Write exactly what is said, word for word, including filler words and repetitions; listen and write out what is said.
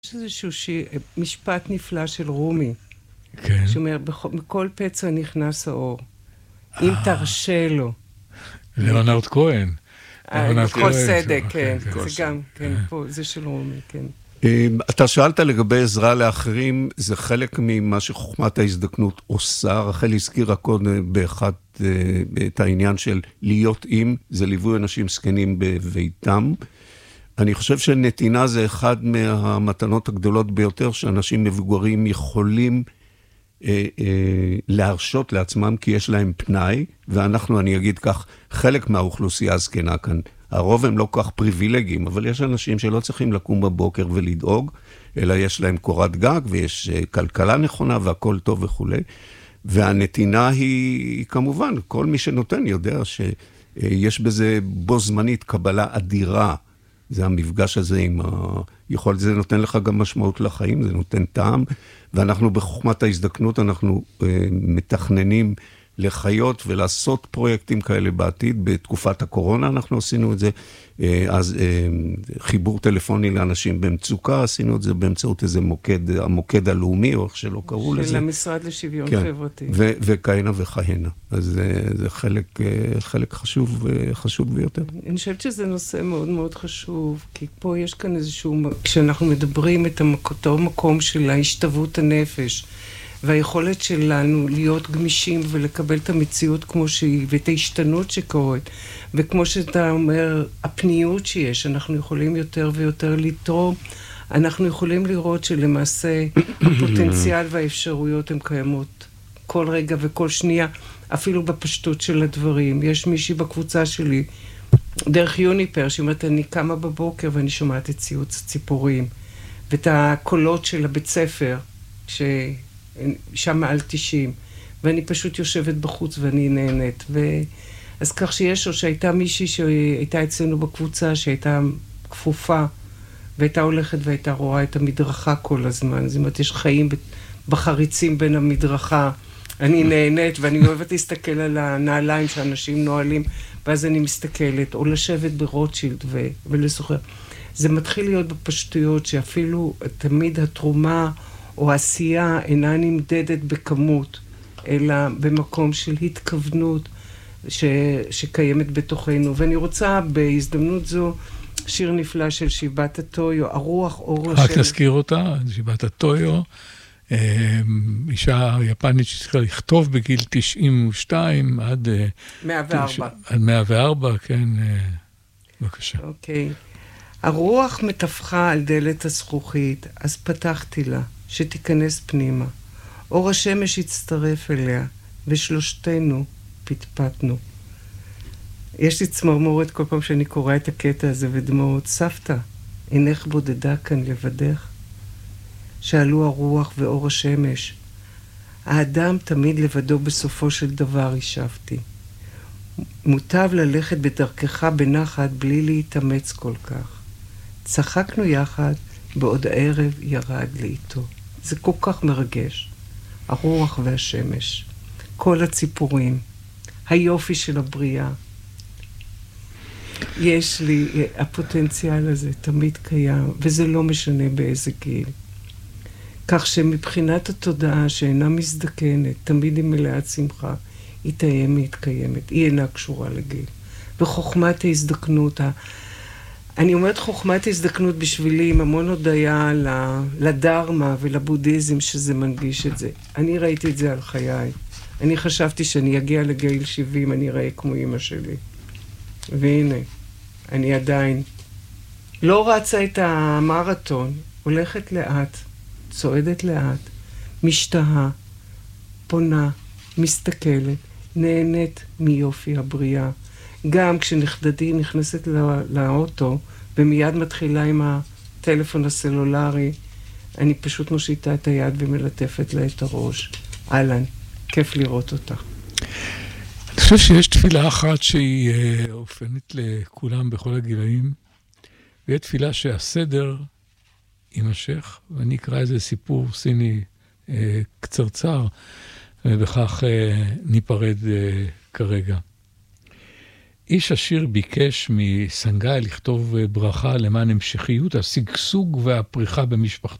יש איזשהו שיר, משפט נפלא של רומי, כן. שאומר, בכל פצע נכנס האור, אם תרשה לו. ליאונרד כהן. כל סדק, כן, זה גם, כן, פה, זה של רומי, כן. אתה שאלת לגבי עזרה לאחרים, זה חלק ממה שחוכמת ההזדקנות עושה. רחל הזכירה קודם באחד את העניין של להיות עם, זה ליווי אנשים זקנים בביתם. אני חושב שנתינה זה אחד מהמתנות הגדולות ביותר שאנשים מבוגרים יכולים אה, אה, להרשות לעצמם, כי יש להם פנאי, ואנחנו, אני אגיד כך, חלק מהאוכלוסייה הזקנה כאן. הרוב הם לא כך פריבילגיים, אבל יש אנשים שלא צריכים לקום בבוקר ולדאוג, אלא יש להם קורת גג, ויש אה, כלכלה נכונה, והכל טוב וכו'. והנתינה היא, כמובן, כל מי שנותן יודע שיש בזה בו זמנית קבלה אדירה, זה המפגש הזה עם היכולת, זה נותן לך גם משמעות לחיים, זה נותן טעם, ואנחנו בחוכמת ההזדקנות, אנחנו אה, מתכננים לחיות ולעשות פרויקטים כאלה בעתיד. בתקופת הקורונה אנחנו עשינו את זה, אה, אז אה, חיבור טלפוני לאנשים במצוקה, עשינו את זה באמצעות איזה מוקד, המוקד הלאומי, או איך שלא קראו לזה. של המשרד לשוויון כן, חברתי. ו- וכהנה וכהנה. אז זה, זה חלק, חלק חשוב, חשוב ביותר. אני חושבת שזה נושא מאוד מאוד חשוב, כי פה יש כאן איזשהו, כשאנחנו מדברים את אותו מקום של ההשתוות הנפש, והיכולת שלנו להיות גמישים ולקבל את המציאות כמו שהיא, ואת ההשתנות שקורית, וכמו שאתה אומר, הפניות שיש, אנחנו יכולים יותר ויותר לתרום, אנחנו יכולים לראות שלמעשה הפוטנציאל והאפשרויות הן קיימות כל רגע וכל שנייה, אפילו בפשטות של הדברים. יש מישהי בקבוצה שלי, דרך יוניפר, שאומרת, אני קמה בבוקר ואני שומעת את ציוץ הציפורים, ואת הקולות של הבית ספר, ששם מעל תשעים, ואני פשוט יושבת בחוץ ואני נהנית. ו... אז כך שיש, או שהייתה מישהי שהייתה אצלנו בקבוצה, שהייתה כפופה, והייתה הולכת והייתה רואה את המדרכה כל הזמן. זאת אומרת, יש חיים בחריצים בין המדרכה. אני נהנית ואני אוהבת להסתכל על הנעליים שאנשים נועלים, ואז אני מסתכלת, או לשבת ברוטשילד ו- ולסוחר. זה מתחיל להיות בפשטויות שאפילו תמיד התרומה או העשייה אינה נמדדת בכמות, אלא במקום של התכוונות ש- שקיימת בתוכנו. ואני רוצה בהזדמנות זו, שיר נפלא של שיבאטה טויו, הרוח אור השם. רק תזכיר אותה, שיבאטה טויו, אישה יפנית שצריכה לכתוב בגיל תשעים ושתיים עד... מאה וארבע. עד מאה וארבע, כן. בבקשה. אוקיי. הרוח מטפחה על דלת הזכוכית, אז פתחתי לה, שתיכנס פנימה. אור השמש הצטרף אליה, ושלושתנו פטפטנו. יש לי צמרמורת כל פעם שאני קוראה את הקטע הזה ודמעות. סבתא, אינך בודדה כאן לבדך? שאלו הרוח ואור השמש. האדם תמיד לבדו בסופו של דבר, השבתי. מוטב ללכת בדרכך בנחת בלי להתאמץ כל כך. צחקנו יחד, בעוד הערב ירד לאיתו. זה כל כך מרגש. הרוח והשמש, כל הציפורים, היופי של הבריאה. יש לי, הפוטנציאל הזה תמיד קיים, וזה לא משנה באיזה גיל. כך שמבחינת התודעה שאינה מזדקנת, תמיד היא מלאת שמחה, היא תאם, היא התקיימת, היא אינה קשורה לגיל. וחוכמת ההזדקנות, אני אומרת חוכמת ההזדקנות בשבילי, עם המון הודיה לדרמה ולבודהיזם שזה מנגיש את זה. אני ראיתי את זה על חיי. אני חשבתי שאני אגיע לגיל שבעים, אני אראה כמו אמא שלי. והנה, אני עדיין לא רצה את המרתון, הולכת לאט, צועדת לאט, משתהה, פונה, מסתכלת, נהנית מיופי הבריאה. גם כשנכדתי נכנסת לא, לאוטו, ומיד מתחילה עם הטלפון הסלולרי, אני פשוט מושיטה את היד ומלטפת לה את הראש. אהלן, כיף לראות אותך. אני חושב שיש תפילה אחת שהיא אה, אופנת לכולם בכל הגילאים, והיא תפילה שהסדר יימשך, ואני אקרא איזה סיפור סיני אה, קצרצר, ובכך אה, ניפרד אה, כרגע. איש עשיר ביקש מסנגאי לכתוב ברכה למען המשכיות, השגשוג והפריחה במשפחתו.